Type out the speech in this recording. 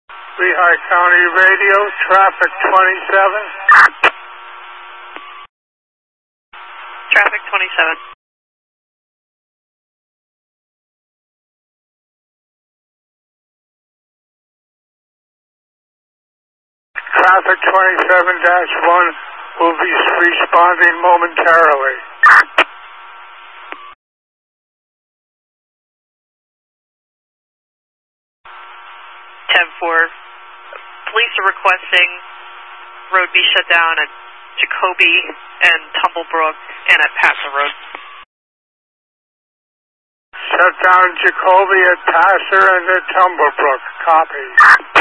Lehigh County Radio, traffic 27. Traffic 27. Traffic 27-1 will be responding momentarily. 10-4. Police are requesting road be shut down at Jacoby and Tumblebrook and at Passer Road. Shut down Jacoby at Passer and at Tumblebrook. Copy.